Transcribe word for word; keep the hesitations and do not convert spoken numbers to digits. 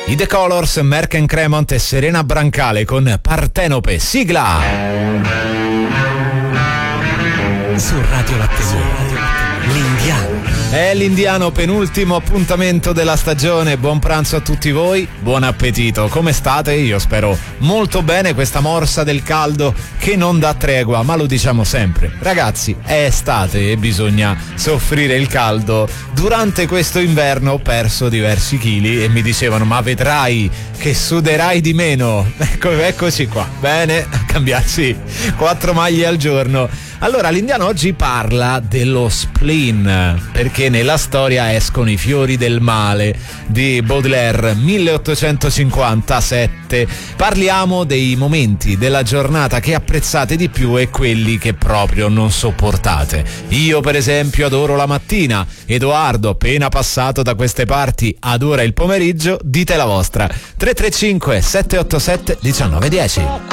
I The Colors, Merck Cremont e Serena Brancale con Partenope. Sigla su Radio Latte l'Indiano. È l'Indiano, penultimo appuntamento della stagione. Buon pranzo a tutti voi, buon appetito. Come state? Io spero molto bene. Questa morsa del caldo che non dà tregua, ma lo diciamo sempre. Ragazzi, è estate e bisogna soffrire il caldo. Durante questo inverno ho perso diversi chili e mi dicevano: ma vedrai che suderai di meno. Ecco, eccoci qua. Bene, cambiarsi quattro maglie al giorno. Allora, l'Indiano oggi parla dello spleen, perché nella storia escono i fiori del male di Baudelaire, milleottocentocinquantasette. Parliamo dei momenti della giornata che apprezzate di più e quelli che proprio non sopportate. Io per esempio adoro la mattina. Edoardo, appena passato da queste parti, adora il pomeriggio. Dite la vostra. tre tre cinque sette otto sette uno nove uno zero.